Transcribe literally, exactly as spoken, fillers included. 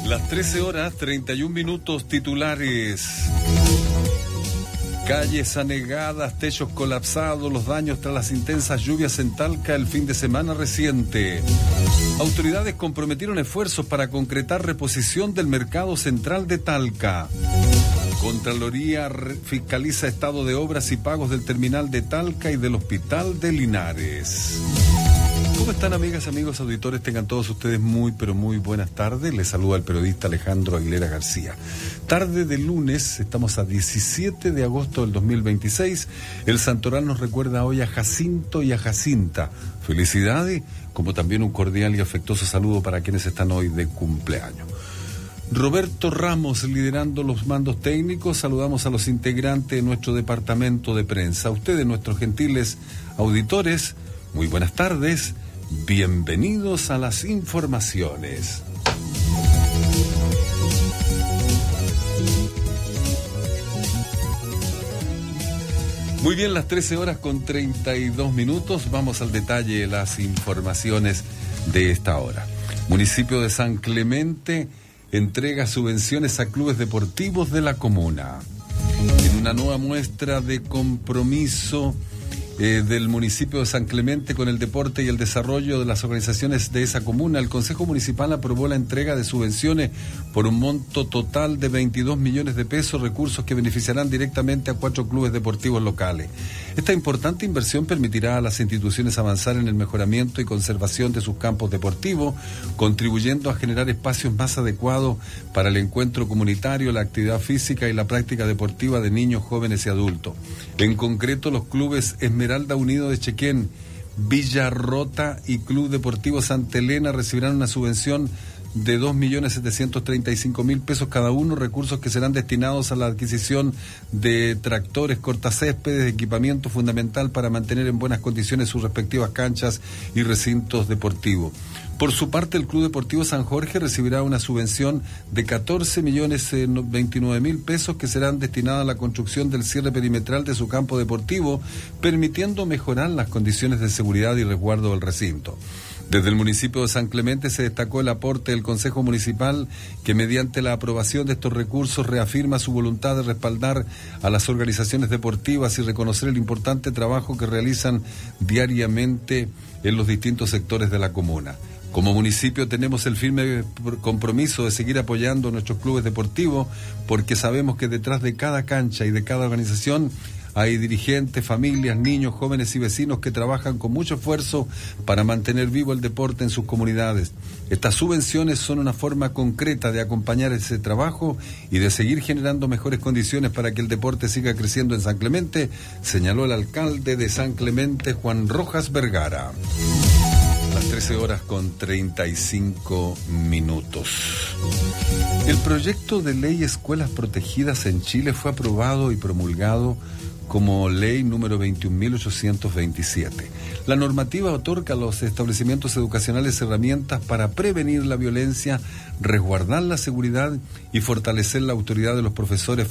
Las trece horas, treinta y un minutos, titulares. Calles anegadas, techos colapsados, los daños tras las intensas lluvias en Talca el fin de semana reciente. Autoridades comprometieron esfuerzos para concretar reposición del mercado central de Talca. Contraloría fiscaliza estado de obras y pagos del terminal de Talca y del hospital de Linares. ¿Cómo están, amigas, amigos, auditores? Tengan todos ustedes muy, pero muy buenas tardes. Les saluda el periodista Alejandro Aguilera García. Tarde de lunes, estamos a diecisiete de agosto del dos mil veintiséis. El santoral nos recuerda hoy a Jacinto y a Jacinta. Felicidades, como también un cordial y afectuoso saludo para quienes están hoy de cumpleaños. Roberto Ramos liderando los mandos técnicos. Saludamos a los integrantes de nuestro departamento de prensa. A ustedes, nuestros gentiles auditores, muy buenas tardes. Bienvenidos a las informaciones. Muy bien, las trece horas con treinta y dos minutos. Vamos al detalle de las informaciones de esta hora. Municipio de San Clemente entrega subvenciones a clubes deportivos de la comuna. En una nueva muestra de compromiso Eh, del municipio de San Clemente con el deporte y el desarrollo de las organizaciones de esa comuna, el Consejo Municipal aprobó la entrega de subvenciones por un monto total de veintidós millones de pesos, recursos que beneficiarán directamente a cuatro clubes deportivos locales. Esta importante inversión permitirá a las instituciones avanzar en el mejoramiento y conservación de sus campos deportivos, contribuyendo a generar espacios más adecuados para el encuentro comunitario, la actividad física y la práctica deportiva de niños, jóvenes y adultos. En concreto, los clubes Esmeralda Unido de Chequén, Villarrota y Club Deportivo Santa Elena recibirán una subvención de dos millones setecientos treinta y cinco mil pesos cada uno, recursos que serán destinados a la adquisición de tractores, cortacéspedes, equipamiento fundamental para mantener en buenas condiciones sus respectivas canchas y recintos deportivos. Por su parte, el Club Deportivo San Jorge recibirá una subvención de catorce millones veintinueve mil pesos que serán destinadas a la construcción del cierre perimetral de su campo deportivo, permitiendo mejorar las condiciones de seguridad y resguardo del recinto. Desde el municipio de San Clemente se destacó el aporte del Consejo Municipal, que mediante la aprobación de estos recursos reafirma su voluntad de respaldar a las organizaciones deportivas y reconocer el importante trabajo que realizan diariamente en los distintos sectores de la comuna. Como municipio tenemos el firme compromiso de seguir apoyando a nuestros clubes deportivos, porque sabemos que detrás de cada cancha y de cada organización hay dirigentes, familias, niños, jóvenes y vecinos que trabajan con mucho esfuerzo para mantener vivo el deporte en sus comunidades. Estas subvenciones son una forma concreta de acompañar ese trabajo y de seguir generando mejores condiciones para que el deporte siga creciendo en San Clemente, señaló el alcalde de San Clemente, Juan Rojas Vergara. Las trece horas con treinta y cinco minutos. El proyecto de ley Escuelas Protegidas en Chile fue aprobado y promulgado como ley número veintiún mil ochocientos veintisiete. La normativa otorga a los establecimientos educacionales herramientas para prevenir la violencia, resguardar la seguridad y fortalecer la autoridad de los profesores